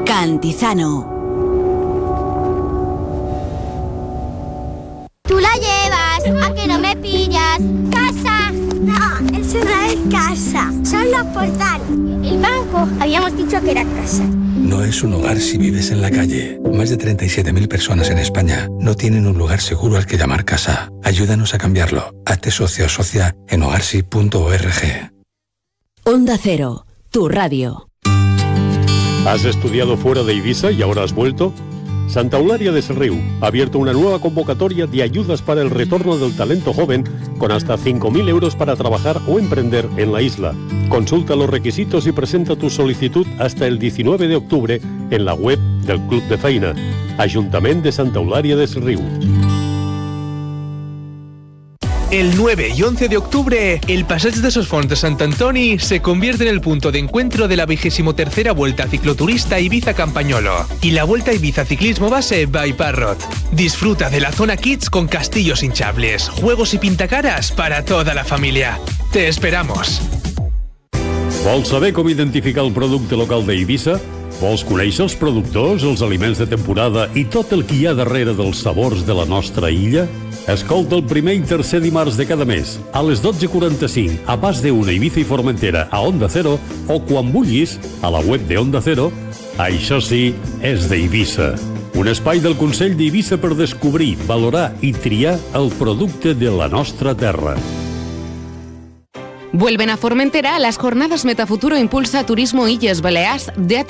Cantizano. Tú la llevas, ¿a que no me pillas? ¡Casa! No, eso no es casa, son los portales. El banco, habíamos dicho que era casa. No es un hogar si vives en la calle. Más de 37.000 personas en España no tienen un lugar seguro al que llamar casa. Ayúdanos a cambiarlo. Hazte socio o socia en hogarsi.org. Onda Cero, tu radio. ¿Has estudiado fuera de Ibiza y ahora has vuelto? Santa Eulalia de Serriu ha abierto una nueva convocatoria de ayudas para el retorno del talento joven con hasta 5.000 euros para trabajar o emprender en la isla. Consulta los requisitos y presenta tu solicitud hasta el 19 de octubre en la web del Club de Feina. Ayuntamiento de Santa Eulalia de Serriu. El 9 y 11 de octubre, el Passeig de Sos Fonts de Sant Antoni se convierte en el punto de encuentro de la 23ª Vuelta Cicloturista Ibiza Campagnolo y la Vuelta Ibiza Ciclismo Base by Parrot. Disfruta de la zona Kids con castillos hinchables, juegos y pintacaras para toda la familia. Te esperamos. Vols saber com identificar el producte local d'Eivissa? Vols conèixer els productors, els aliments de temporada i tot el que hi ha darrere dels sabors de la nostra illa? Escolta el primer i tercer dimarts de cada mes, a les 12:45, a Pas de Una, Ibiza i Formentera, a Onda Cero, o quan vulguis, a la web de Onda Cero. Això sí, és d'Eivissa. Un espai del Consell d'Eivissa per descobrir, valorar i triar el producte de la nostra terra. Vuelven a Formentera las jornadas Metafuturo Impulsa Turismo Illes Balears de